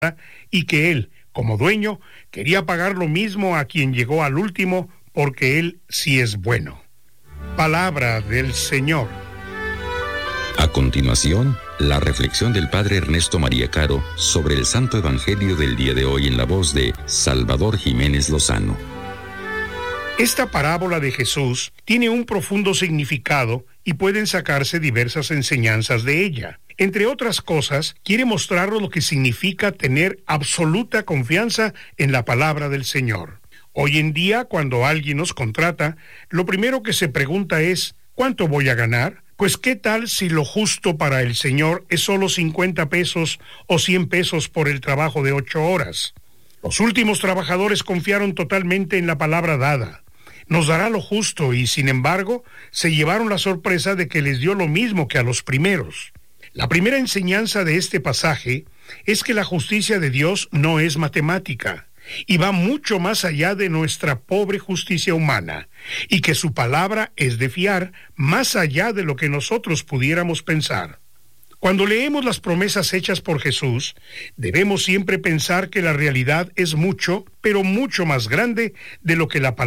y que él, como dueño, quería pagar lo mismo a quien llegó al último, porque él sí es bueno. Palabra del Señor. A continuación, la reflexión del Padre Ernesto María Caro sobre el Santo Evangelio del día de hoy en la voz de Salvador Jiménez Lozano. Esta parábola de Jesús tiene un profundo significado y pueden sacarse diversas enseñanzas de ella. Entre otras cosas, quiere mostrarnos lo que significa tener absoluta confianza en la palabra del Señor. Hoy en día, cuando alguien nos contrata, lo primero que se pregunta es, ¿cuánto voy a ganar? Pues ¿qué tal si lo justo para el Señor es solo 50 pesos o 100 pesos por el trabajo de 8 horas? Los últimos trabajadores confiaron totalmente en la palabra dada. Nos dará lo justo y, sin embargo, se llevaron la sorpresa de que les dio lo mismo que a los primeros. La primera enseñanza de este pasaje es que la justicia de Dios no es matemática y va mucho más allá de nuestra pobre justicia humana, y que su palabra es de fiar más allá de lo que nosotros pudiéramos pensar. Cuando leemos las promesas hechas por Jesús, debemos siempre pensar que la realidad es mucho, pero mucho más grande de lo que la palabra